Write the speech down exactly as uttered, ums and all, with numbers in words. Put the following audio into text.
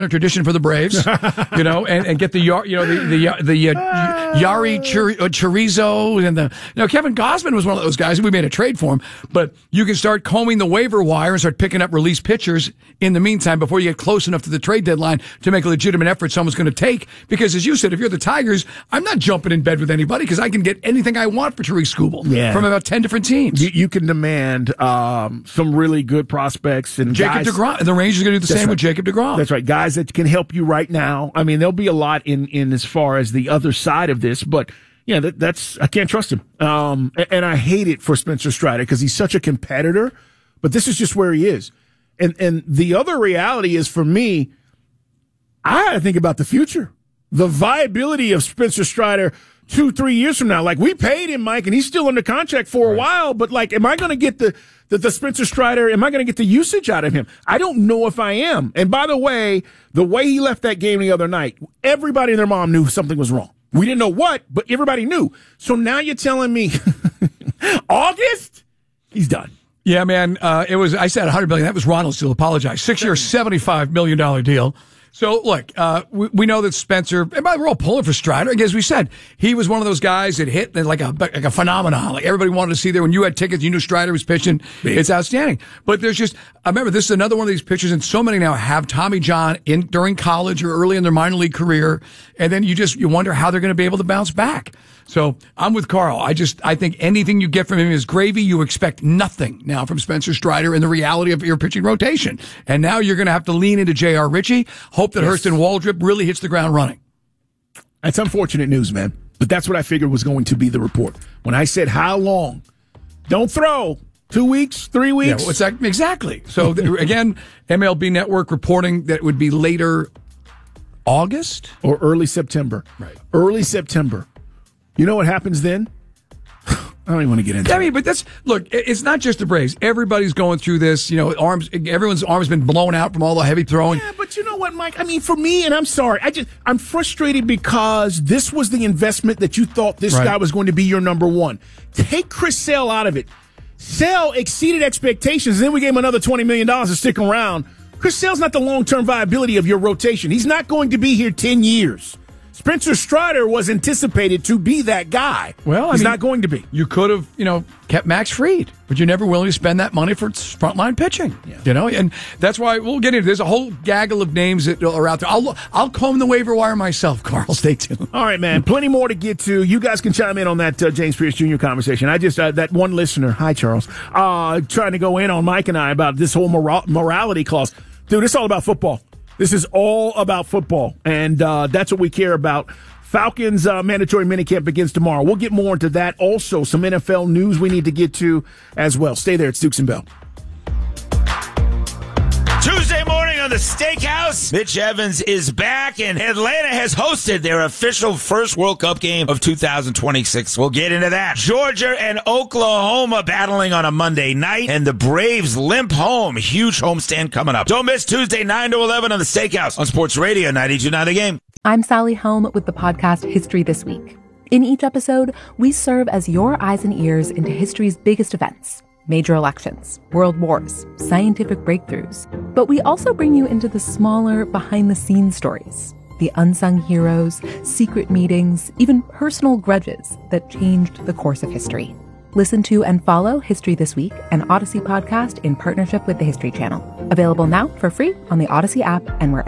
tradition for the Braves, you know, and, and get the, you know, the, the, the, uh, Yari chor- uh, chorizo and the, you know, Kevin Gausman was one of those guys, and we made a trade for him, but you can start combing the waiver wire and start picking up release pitchers in the meantime before you get close enough to the trade deadline to make a legitimate effort someone's going to take. Because as you said, if you're the Tigers, I'm not jumping in bed with anybody because I can get anything I want for Tariq Skubal yeah. from about ten different teams. You, you can demand um, some really good prospects and Jacob guys, DeGrom. And the Rangers are going to do the same right. with Jacob DeGrom. That's right. Guys that can help you right now. I mean, there'll be a lot in, in as far as the other side of this, but yeah, that, that's, I can't trust him. Um, and, and I hate it for Spencer Strider because he's such a competitor, but this is just where he is. And, and the other reality is for me, I got to think about the future, the viability of Spencer Strider two, three years from now. Like, we paid him, Mike, and he's still under contract for a right. while, but like, am I going to get the, the, the Spencer Strider, am I going to get the usage out of him? I don't know if I am. And by the way, the way he left that game the other night, everybody and their mom knew something was wrong. We didn't know what, but everybody knew. So now you're telling me August? He's done. Yeah, man. Uh, it was, I said one hundred million dollars. That was Ronald still apologized. Six year, seventy-five million dollars deal. So, look, uh, we, we know that Spencer, and by the way, we're all pulling for Strider. As we said, he was one of those guys that hit like a like a phenomenon. Like, everybody wanted to see there. When you had tickets, you knew Strider was pitching. Big. It's outstanding. But there's just, I remember, this is another one of these pitchers, and so many now have Tommy John in during college or early in their minor league career. And then you just, you wonder how they're going to be able to bounce back. So I'm with Carl. I just, I think anything you get from him is gravy. You expect nothing now from Spencer Strider in the reality of your pitching rotation. And now you're going to have to lean into J R. Ritchie, hope that yes. Hurston Waldrop really hits the ground running. That's unfortunate news, man. But that's what I figured was going to be the report. When I said how long, don't throw. Two weeks, three weeks. Yeah, what's that? Exactly. So again, M L B Network reporting that it would be later August or early September. Right. Early September. You know what happens then? I don't even want to get into it. I mean, but that's, look, it's not just the Braves. Everybody's going through this, you know, arms, everyone's arms been blown out from all the heavy throwing. Yeah, but you know what, Mike? I mean, for me, and I'm sorry, I just, I'm frustrated because this was the investment that you thought this right. guy was going to be your number one. Take Chris Sale out of it. Sale exceeded expectations, and then we gave him another twenty million dollars to stick around. Chris Sale's not the long-term viability of your rotation. He's not going to be here ten years. Spencer Strider was anticipated to be that guy. Well, I he's mean, not going to be. You could have, you know, kept Max Fried, but you're never willing to spend that money for frontline pitching. Yeah. You know, and that's why we'll get into. There's a whole gaggle of names that are out there. I'll I'll comb the waiver wire myself, Carl. Stay tuned. All right, man. Plenty more to get to. You guys can chime in on that uh, James Pierce Junior conversation. I just uh, that one listener, hi Charles, uh, trying to go in on Mike and I about this whole mora- morality clause. Dude, it's all about football. This is all about football, and uh, that's what we care about. Falcons uh, mandatory minicamp begins tomorrow. We'll get more into that. Also, some N F L news we need to get to as well. Stay there. It's Dukes and Bell. Tuesday morning on the Steakhouse, Mitch Evans is back, and Atlanta has hosted their official first World Cup game of two thousand twenty-six. We'll get into that. Georgia and Oklahoma battling on a Monday night, and the Braves limp home. Huge homestand coming up. Don't miss Tuesday, nine to eleven on the Steakhouse on Sports Radio ninety-two point nine The Game. I'm Sally Helm with the podcast History This Week. In each episode, we serve as your eyes and ears into history's biggest events. Major elections, world wars, scientific breakthroughs. But we also bring you into the smaller, behind-the-scenes stories, the unsung heroes, secret meetings, even personal grudges that changed the course of history. Listen to and follow History This Week, an Odyssey podcast in partnership with the History Channel. Available now for free on the Odyssey app and wherever